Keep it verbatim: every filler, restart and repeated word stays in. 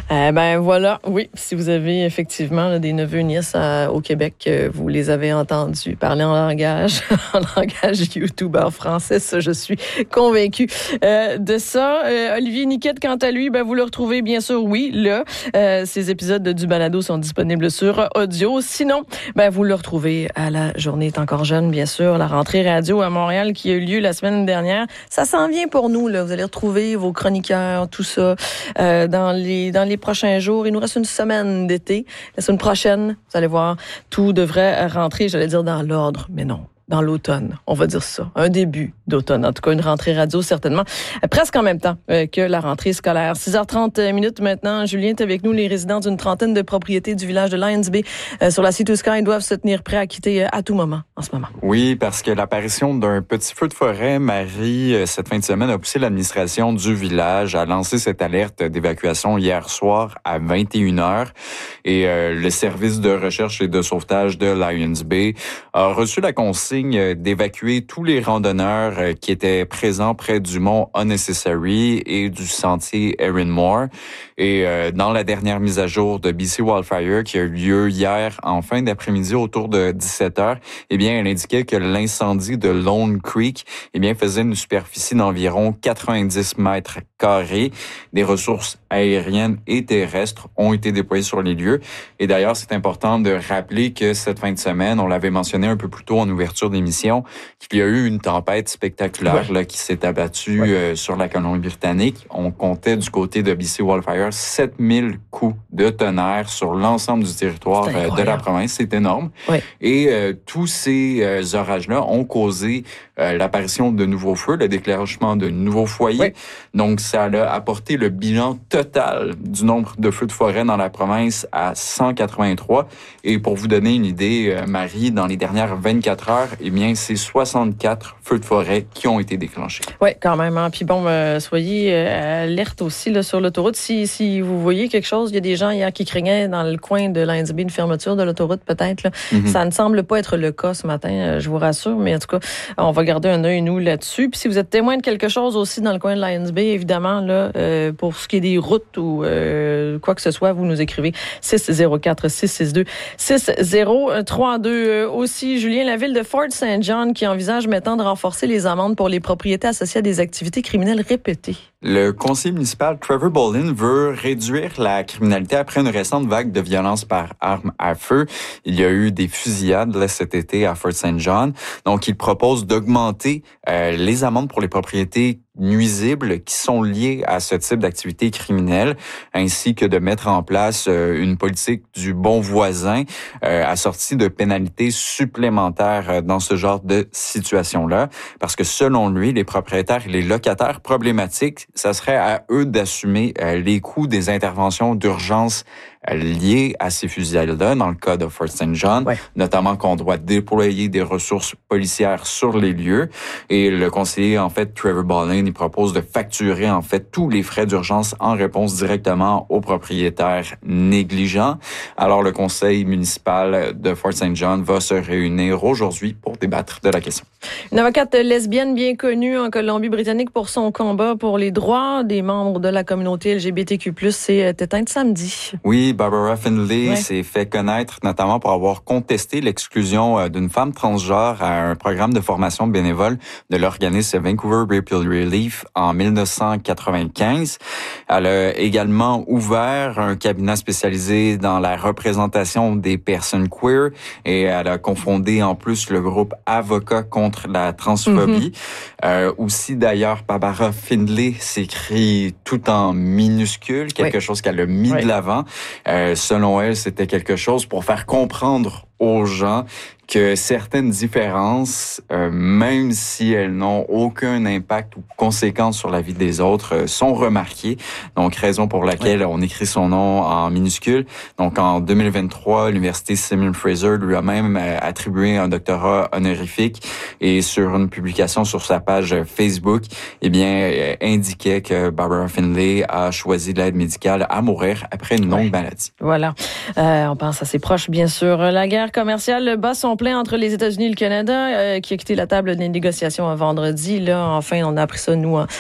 Euh, ben voilà, oui, si vous avez effectivement là, des neveux, nièces à, au Québec, euh, vous les avez entendus parler en langage, en langage YouTuber français, ça je suis convaincue euh, de ça. Euh, Olivier Niquette, quant à lui, ben vous le retrouvez bien sûr, oui, là. Euh, ces épisodes de du balado sont disponibles sur audio. Sinon, ben vous le retrouvez à la Journée est encore jeune, bien sûr, la rentrée radio à Montréal qui a eu lieu la semaine dernière. Ça s'en vient pour nous, là. Vous allez retrouver vos chroniqueurs, tout ça, euh, dans les dans les prochains jours. Il nous reste une semaine d'été. La semaine prochaine, vous allez voir, tout devrait rentrer, j'allais dire dans l'ordre, mais non. Dans l'automne, on va dire ça. Un début d'automne. En tout cas, une rentrée radio, certainement. Presque en même temps euh, que la rentrée scolaire. six heures trente minutes maintenant. Julien est avec nous. Les résidents d'une trentaine de propriétés du village de Lions Bay euh, sur la Sea to Sky doivent se tenir prêts à quitter euh, à tout moment, en ce moment. Oui, parce que l'apparition d'un petit feu de forêt, Marie, euh, cette fin de semaine, a poussé l'administration du village à lancer cette alerte d'évacuation hier soir à vingt et une heures. Et euh, le service de recherche et de sauvetage de Lions Bay a reçu la consigne d'évacuer tous les randonneurs qui étaient présents près du mont Unnecessary et du sentier Erin Moore. Et euh, dans la dernière mise à jour de B C Wildfire qui a eu lieu hier en fin d'après-midi autour de dix-sept heures, eh bien, elle indiquait que l'incendie de Lone Creek, eh bien, faisait une superficie d'environ quatre-vingt-dix mètres carrés. Des ressources aériennes et terrestres ont été déployées sur les lieux. Et d'ailleurs, c'est important de rappeler que cette fin de semaine, on l'avait mentionné un peu plus tôt en ouverture d'émission, qu'il y a eu une tempête spectaculaire ouais. là, qui s'est abattue ouais. euh, sur la Colombie-Britannique. On comptait du côté de B C Wildfire sept mille coups de tonnerre sur l'ensemble du territoire euh, de la province. C'est énorme. Ouais. Et euh, tous ces euh, orages-là ont causé euh, l'apparition de nouveaux feux, le déclenchement de nouveaux foyers. Ouais. Donc, ça a apporté le bilan total du nombre de feux de forêt dans la province à cent quatre-vingt-trois. Et pour vous donner une idée, euh, Marie, dans les dernières vingt-quatre heures, eh bien, c'est soixante-quatre feux de forêt qui ont été déclenchés. Oui, quand même. Hein. Puis bon, euh, soyez euh, alerte aussi là, sur l'autoroute. Si, si vous voyez quelque chose, il y a des gens hier qui craignaient dans le coin de Lions Bay une fermeture de l'autoroute peut-être. Là. Mm-hmm. Ça ne semble pas être le cas ce matin, euh, je vous rassure. Mais en tout cas, on va garder un œil, nous, là-dessus. Puis si vous êtes témoin de quelque chose aussi dans le coin de Lions Bay, évidemment, là, euh, pour ce qui est des routes ou euh, quoi que ce soit, vous nous écrivez six zéro quatre six six deux six zéro trois deux. Euh, aussi, Julien, la ville de Fort Saint John qui envisage maintenant de renforcer les amendes pour les propriétés associées à des activités criminelles répétées. Le conseiller municipal Trevor Bolin veut réduire la criminalité après une récente vague de violence par arme à feu. Il y a eu des fusillades là, cet été à Fort Saint John. Donc, il propose d'augmenter euh, les amendes pour les propriétés nuisibles qui sont liées à ce type d'activité criminelle, ainsi que de mettre en place euh, une politique du bon voisin euh, assortie de pénalités supplémentaires euh, dans ce genre de situation-là. Parce que selon lui, les propriétaires et les locataires problématiques, ça serait à eux d'assumer euh, les coûts des interventions d'urgence liées à ces fusillades-là, dans le cas de Fort Saint John, ouais. notamment qu'on doit déployer des ressources policières sur les lieux. Et le conseiller, en fait, Trevor Bolin, il propose de facturer, en fait, tous les frais d'urgence en réponse directement aux propriétaires négligents. Alors, le conseil municipal de Fort Saint John va se réunir aujourd'hui pour débattre de la question. Une avocate lesbienne bien connue en Colombie-Britannique pour son combat pour les droits des membres de la communauté L G B T Q plus, s'est éteinte samedi. Oui, Barbara Findlay ouais. s'est fait connaître notamment pour avoir contesté l'exclusion d'une femme transgenre à un programme de formation bénévole de l'organisme Vancouver Repeal Relief en dix-neuf cent quatre-vingt-quinze. Elle a également ouvert un cabinet spécialisé dans la représentation des personnes queer et elle a confondé en plus le groupe Avocats contre la transphobie. Mm-hmm. Euh, aussi d'ailleurs, Barbara Findlay s'écrit tout en minuscule, quelque oui. chose qu'elle a mis oui. de l'avant. Euh, selon elle, c'était quelque chose pour faire comprendre aux gens que certaines différences, euh, même si elles n'ont aucun impact ou conséquence sur la vie des autres, euh, sont remarquées. Donc, raison pour laquelle ouais. on écrit son nom en minuscule. Donc, en deux mille vingt-trois, l'Université Simon Fraser lui a même euh, attribué un doctorat honorifique et sur une publication sur sa page Facebook, eh bien, euh, indiquait que Barbara Findlay a choisi l'aide médicale à mourir après une longue ouais. maladie. Voilà. Euh, on pense à ses proches, bien sûr. La guerre commerciale bat son plein entre les États-Unis et le Canada, euh, qui a quitté la table des négociations un vendredi. Là, enfin, on a appris ça, nous,